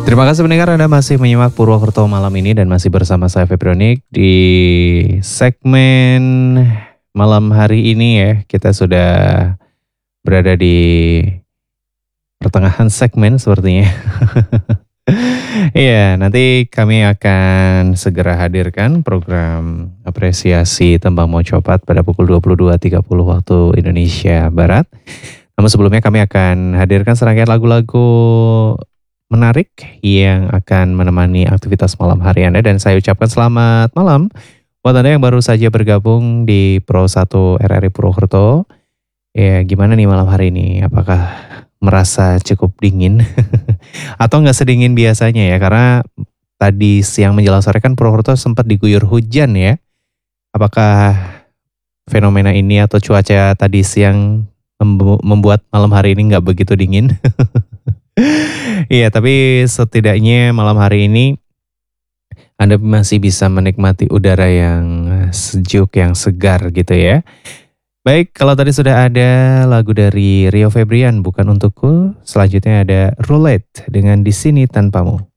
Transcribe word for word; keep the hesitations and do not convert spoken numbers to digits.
Terima kasih pendengar, Anda masih menyimak Purwokerto malam ini dan masih bersama saya Febronik di segmen malam hari ini ya. Kita sudah berada di pertengahan segmen sepertinya. Iya, nanti kami akan segera hadirkan program apresiasi Tembang Mau Copat pada pukul dua puluh dua tiga puluh waktu Indonesia Barat. Namun sebelumnya kami akan hadirkan serangkaian lagu-lagu menarik yang akan menemani aktivitas malam hari Anda, dan saya ucapkan selamat malam buat Anda yang baru saja bergabung di Pro satu R R I Purwokerto. Ya, gimana nih malam hari ini? Apakah merasa cukup dingin atau nggak sedingin biasanya ya? Karena tadi siang menjelang sore kan Purwokerto sempat diguyur hujan ya. Apakah fenomena ini atau cuaca tadi siang membuat malam hari ini nggak begitu dingin? Iya, tapi setidaknya malam hari ini Anda masih bisa menikmati udara yang sejuk, yang segar gitu ya. Baik, kalau tadi sudah ada lagu dari Rio Febrian, Bukan Untukku. Selanjutnya ada Roulette dengan Di Sini Tanpamu.